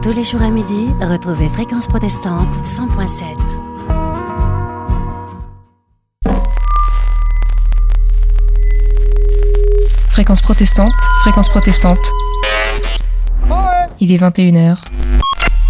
Tous les jours à midi, retrouvez Fréquence Protestante 100.7. Fréquence protestante. Il est 21h.